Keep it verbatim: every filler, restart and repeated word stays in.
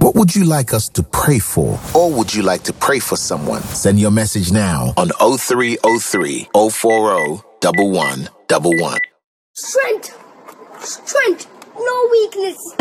What would you like us to pray for? Or would you like to pray for someone? Send your message now on oh three oh three, oh four oh, one one one one. Strength! Strength! No weakness!